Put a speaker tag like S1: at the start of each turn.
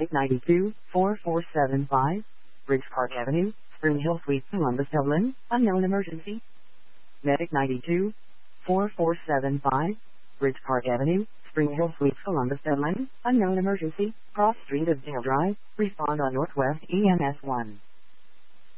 S1: Medic 92, 4475, Bridge Park Avenue, Spring Hill Suites, Columbus, Dublin, unknown emergency. Medic 92, 4475, Bridge Park Avenue, Spring Hill Suites, Columbus, Dublin, unknown emergency, cross street of Dale Drive, respond on Northwest EMS 1.